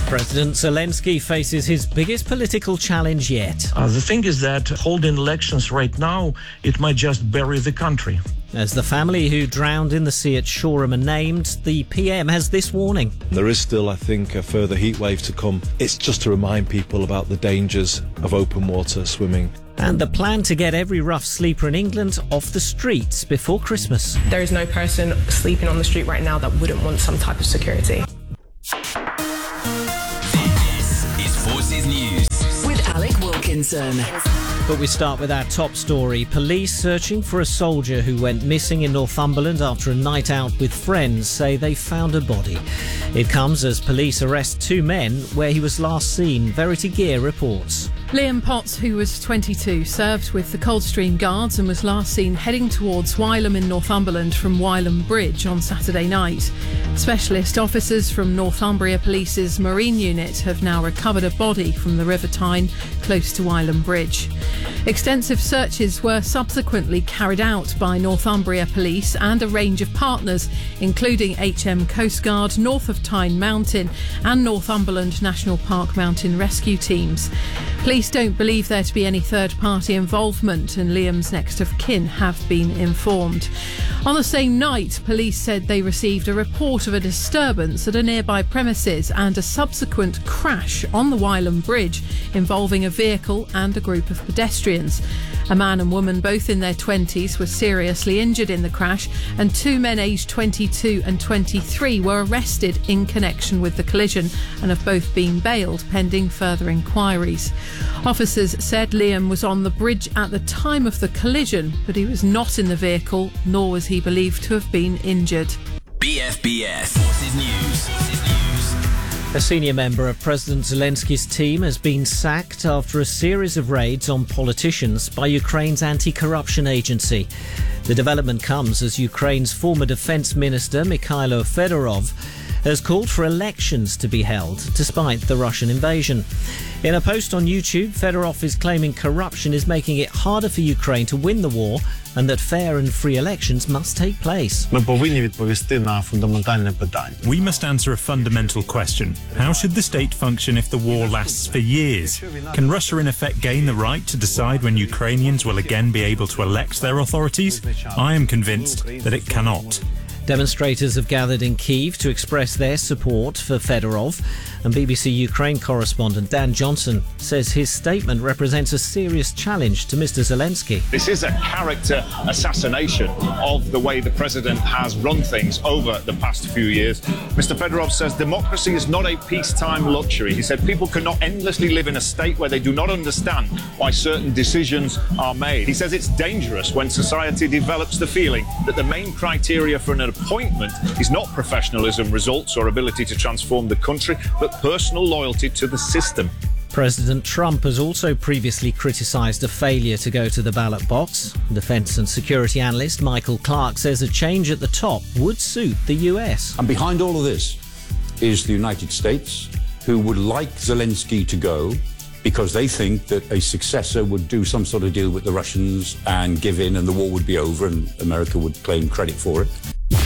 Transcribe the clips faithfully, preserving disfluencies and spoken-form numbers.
President Zelensky faces his biggest political challenge yet. Uh, the thing is that holding elections right now, it might just bury the country. As the family who drowned in the sea at Shoreham are named, the P M has this warning. There is still, I think, a further heat wave to come. It's just to remind people about the dangers of open water swimming. And the plan to get every rough sleeper in England off the streets before Christmas. There is no person sleeping on the street right now that wouldn't want some type of security. This is Forces News with Alec Wilkinson. But we start with our top story. Police searching for a soldier who went missing in Northumberland after a night out with friends say they found a body. It comes as police arrest two men where he was last seen, Verity Gear reports. Liam Potts, who was twenty-two, served with the Coldstream Guards and was last seen heading towards Wylam in Northumberland from Wylam Bridge on Saturday night. Specialist officers from Northumbria Police's Marine Unit have now recovered a body from the River Tyne close to Wylam Bridge. Extensive searches were subsequently carried out by Northumbria Police and a range of partners, including H M Coast Guard, North of Tyne Mountain and Northumberland National Park Mountain Rescue teams. Police don't believe there to be any third-party involvement, and Liam's next of kin have been informed. On the same night, police said they received a report of a disturbance at a nearby premises and a subsequent crash on the Wylam Bridge involving a vehicle and a group of pedestrians. A man and woman, both in their twenties, were seriously injured in the crash, and two men aged twenty-two and twenty-three were arrested in connection with the collision and have both been bailed pending further inquiries. Officers said Liam was on the bridge at the time of the collision, but he was not in the vehicle, nor was he believed to have been injured. B F B S Forces News. Forces News. A senior member of President Zelensky's team has been sacked after a series of raids on politicians by Ukraine's anti-corruption agency. The development comes as Ukraine's former defence minister Mikhailo Fedorov has called for elections to be held despite the Russian invasion. In a post on YouTube, Fedorov is claiming corruption is making it harder for Ukraine to win the war and that fair and free elections must take place. We must answer a fundamental question. How should the state function if the war lasts for years? Can Russia in effect gain the right to decide when Ukrainians will again be able to elect their authorities? I am convinced that it cannot. Demonstrators have gathered in Kyiv to express their support for Fedorov, and B B C Ukraine correspondent Dan Johnson says his statement represents a serious challenge to Mister Zelensky. This is a character assassination of the way the president has run things over the past few years. Mister Fedorov says democracy is not a peacetime luxury. He said people cannot endlessly live in a state where they do not understand why certain decisions are made. He says it's dangerous when society develops the feeling that the main criteria for an appointment is not professionalism, results or ability to transform the country, but personal loyalty to the system. President Trump has also previously criticised a failure to go to the ballot box. Defence and security analyst Michael Clark says a change at the top would suit the U S. And behind all of this is the United States, who would like Zelensky to go because they think that a successor would do some sort of deal with the Russians and give in and the war would be over and America would claim credit for it.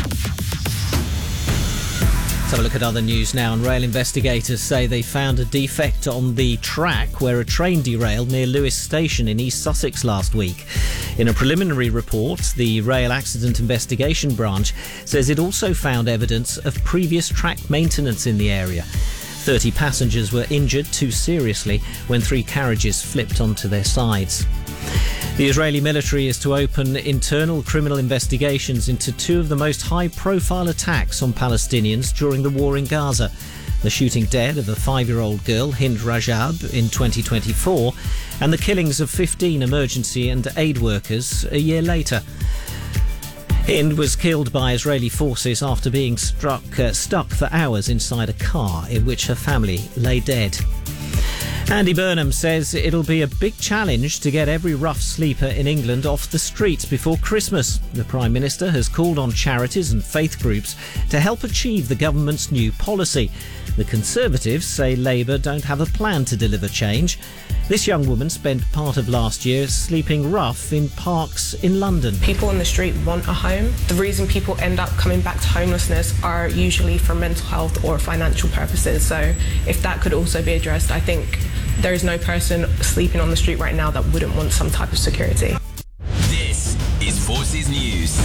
Let's have a look at other news now. And rail investigators say they found a defect on the track where a train derailed near Lewes Station in East Sussex last week. In a preliminary report, the Rail Accident Investigation Branch says it also found evidence of previous track maintenance in the area. thirty passengers were injured too seriously when three carriages flipped onto their sides. The Israeli military is to open internal criminal investigations into two of the most high-profile attacks on Palestinians during the war in Gaza. The shooting dead of a five-year-old girl, Hind Rajab, in twenty twenty-four, and the killings of fifteen emergency and aid workers a year later. Hind was killed by Israeli forces after being struck, uh, stuck for hours inside a car in which her family lay dead. Andy Burnham says it'll be a big challenge to get every rough sleeper in England off the streets before Christmas. The Prime Minister has called on charities and faith groups to help achieve the government's new policy. The Conservatives say Labour don't have a plan to deliver change. This young woman spent part of last year sleeping rough in parks in London. People on the street want a home. The reason people end up coming back to homelessness are usually for mental health or financial purposes. So if that could also be addressed, I think there is no person sleeping on the street right now that wouldn't want some type of security. This is Forces News.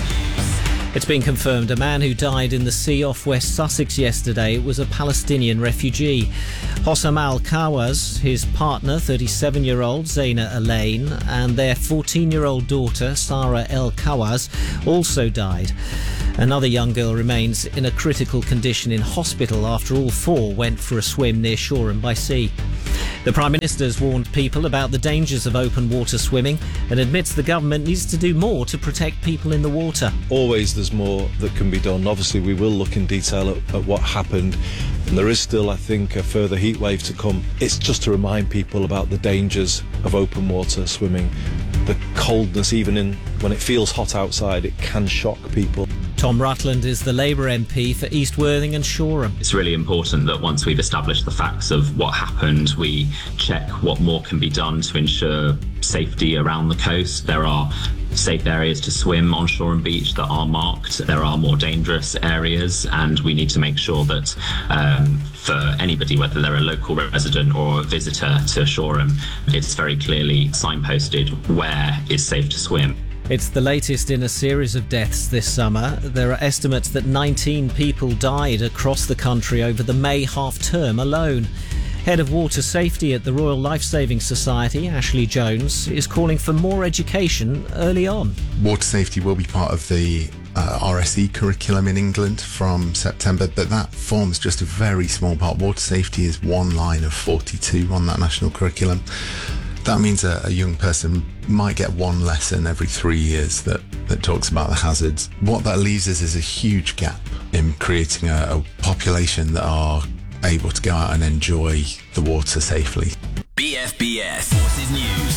It's been confirmed a man who died in the sea off West Sussex yesterday was a Palestinian refugee. Hossam al-Kawaz, his partner, thirty-seven-year-old Zaina Elaine, and their fourteen-year-old daughter, Sarah el-Kawaz, also died. Another young girl remains in a critical condition in hospital after all four went for a swim near Shoreham by Sea. The Prime Minister has warned people about the dangers of open water swimming and admits the government needs to do more to protect people in the water. Always there's more that can be done. Obviously we will look in detail at, at what happened, and there is still, I think, a further heat wave to come. It's just to remind people about the dangers of open water swimming. The coldness, even in when it feels hot outside, it can shock people. Tom Rutland is the Labour M P for East Worthing and Shoreham. It's really important that once we've established the facts of what happened, we check what more can be done to ensure safety around the coast. There are safe areas to swim on Shoreham Beach that are marked. There are more dangerous areas, and we need to make sure that um, for anybody, whether they're a local resident or a visitor to Shoreham, it's very clearly signposted where is safe to swim. It's the latest in a series of deaths this summer. There are estimates that nineteen people died across the country over the May half-term alone. Head of Water Safety at the Royal Lifesaving Society, Ashley Jones, is calling for more education early on. Water safety will be part of the uh, R S E curriculum in England from September, but that forms just a very small part. Water safety is one line of forty-two on that national curriculum. That means a, a young person might get one lesson every three years that, that talks about the hazards. What that leaves us is a huge gap in creating a, a population that are able to go out and enjoy the water safely. B F B S Forces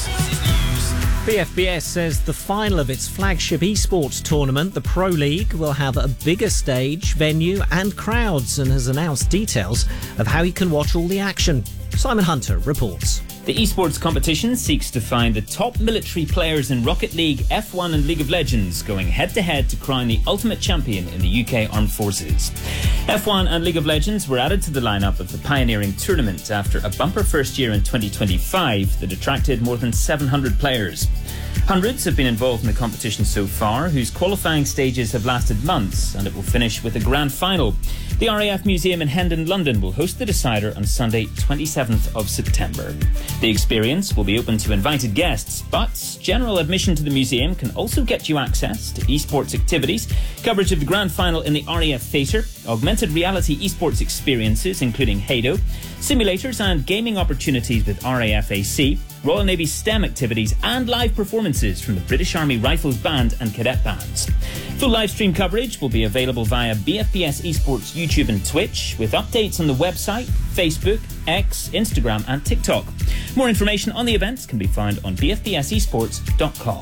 News. B F B S says the final of its flagship esports tournament, the Pro League, will have a bigger stage, venue and crowds, and has announced details of how you can watch all the action. Simon Hunter reports. The esports competition seeks to find the top military players in Rocket League, F one and League of Legends, going head-to-head to crown the ultimate champion in the U K Armed Forces. F one and League of Legends were added to the lineup of the pioneering tournament after a bumper first year in twenty twenty-five that attracted more than seven hundred players. Hundreds have been involved in the competition so far, whose qualifying stages have lasted months, and it will finish with a grand final. The R A F Museum in Hendon, London will host the decider on Sunday, twenty-seventh of September. The experience will be open to invited guests, but general admission to the museum can also get you access to esports activities, coverage of the grand final in the R A F Theatre, augmented reality esports experiences including Hado, simulators and gaming opportunities with R A F A C, Royal Navy STEM activities and live performances from the British Army Rifles Band and Cadet Bands. Full live stream coverage will be available via B F B S Esports YouTube and Twitch, with updates on the website, Facebook, X, Instagram and TikTok. More information on the events can be found on b f b s esports dot com.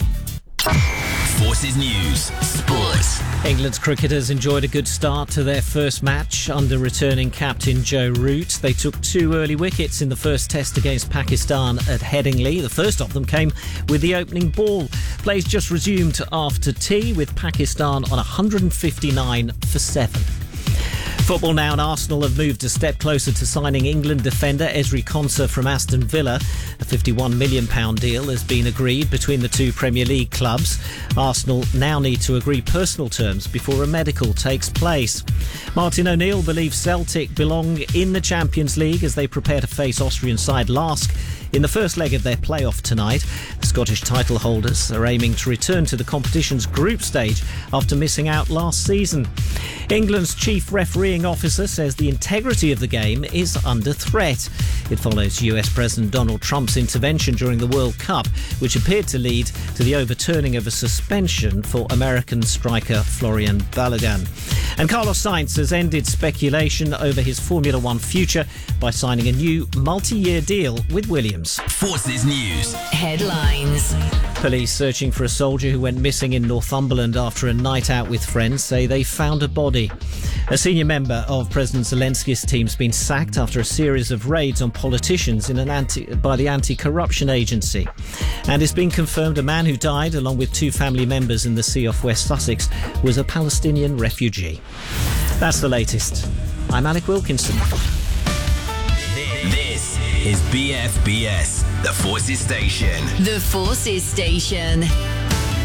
Forces News Sports. England's cricketers enjoyed a good start to their first match under returning captain Joe Root. They took two early wickets in the first test against Pakistan at Headingley. The first of them came with the opening ball. Plays just resumed after tea, with Pakistan on one hundred fifty-nine for seven. Football now, and Arsenal have moved a step closer to signing England defender Ezri Konsa from Aston Villa. A fifty-one million pounds deal has been agreed between the two Premier League clubs. Arsenal now need to agree personal terms before a medical takes place. Martin O'Neill believes Celtic belong in the Champions League as they prepare to face Austrian side Lask in the first leg of their playoff tonight. The Scottish title holders are aiming to return to the competition's group stage after missing out last season. England's chief refereeing officer says the integrity of the game is under threat. It follows U S President Donald Trump's intervention during the World Cup, which appeared to lead to the overturning of a suspension for American striker Florian Balogun. And Carlos Sainz has ended speculation over his Formula One future by signing a new multi-year deal with Williams. Forces News. Headlines. Police searching for a soldier who went missing in Northumberland after a night out with friends say they found a body. A senior member of President Zelensky's team has been sacked after a series of raids on politicians in an anti- by the anti-corruption agency. And it's been confirmed a man who died, along with two family members in the sea off West Sussex, was a Palestinian refugee. That's the latest. I'm Alec Wilkinson. This is B F B S, the Forces Station. The Forces Station.